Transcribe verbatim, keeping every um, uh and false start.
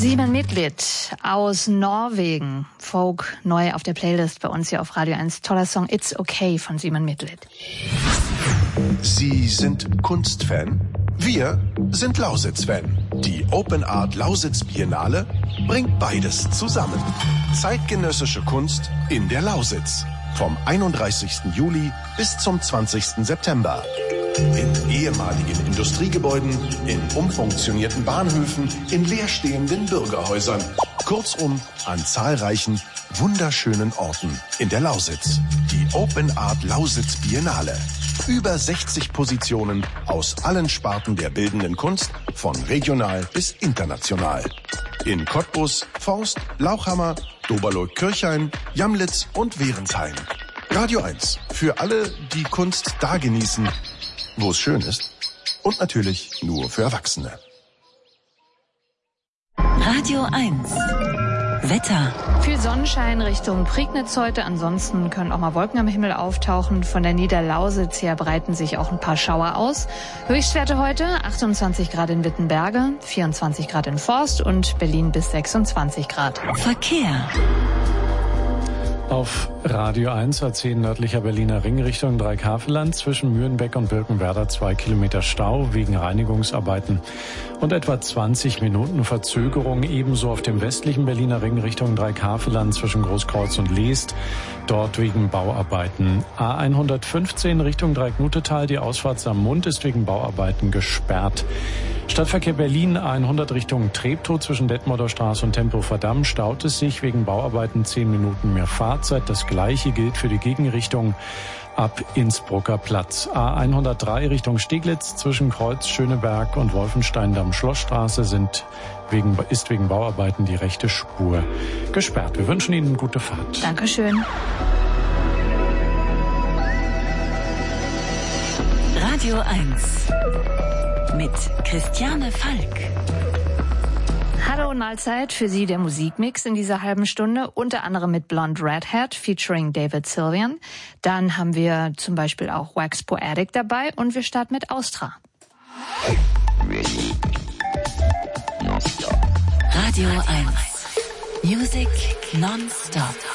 Simon Midtlied aus Norwegen. Folk neu auf der Playlist bei uns hier auf Radio eins. Toller Song It's Okay von Simon Midtlied. Sie sind Kunstfan? Wir sind Lausitz-Fan. Die Open Art Lausitz Biennale bringt beides zusammen. Zeitgenössische Kunst in der Lausitz. Vom einunddreißigsten Juli bis zum zwanzigsten September. In ehemaligen Industriegebäuden, in umfunktionierten Bahnhöfen, in leerstehenden Bürgerhäusern. Kurzum, an zahlreichen, wunderschönen Orten in der Lausitz. Die Open Art Lausitz Biennale. Über sechzig Positionen aus allen Sparten der bildenden Kunst, von regional bis international. In Cottbus, Forst, Lauchhammer, Doberloh-Kirchhain, Jamlitz und Währensheim. Radio eins. Für alle, die Kunst da genießen, wo es schön ist. Und natürlich nur für Erwachsene. Radio eins. Wetter. Viel Sonnenschein Richtung Prignitz heute. Ansonsten können auch mal Wolken am Himmel auftauchen. Von der Niederlausitz her breiten sich auch ein paar Schauer aus. Höchstwerte heute achtundzwanzig Grad in Wittenberge, vierundzwanzig Grad in Forst und Berlin bis sechsundzwanzig Grad. Verkehr. Auf Radio eins A zehn nördlicher Berliner Ring Richtung Dreikafelland zwischen Mühlenbeck und Birkenwerder zwei Kilometer Stau wegen Reinigungsarbeiten und etwa zwanzig Minuten Verzögerung. Ebenso auf dem westlichen Berliner Ring Richtung Dreikafelland zwischen Großkreuz und Leest, dort wegen Bauarbeiten. A hundertfünfzehn Richtung Dreiknutetal, die Ausfahrt Saarmund ist wegen Bauarbeiten gesperrt. Stadtverkehr Berlin A hundert Richtung Treptow zwischen Detmolder Straße und Tempelhofer Damm staut es sich wegen Bauarbeiten zehn Minuten mehr Fahrzeit. Das gleiche gilt für die Gegenrichtung ab Innsbrucker Platz. A hundertdrei Richtung Steglitz zwischen Kreuz Schöneberg und Wolfenstein-Damm Schlossstraße sind wegen, ist wegen Bauarbeiten die rechte Spur gesperrt. Wir wünschen Ihnen gute Fahrt. Dankeschön. Radio eins. Mit Christiane Falk. Hallo und Mahlzeit, für Sie der Musikmix in dieser halben Stunde, unter anderem mit Blonde Redhead featuring David Sylvian. Dann haben wir zum Beispiel auch Wax Poetic dabei und wir starten mit Austra. Radio eins. Music non-stop.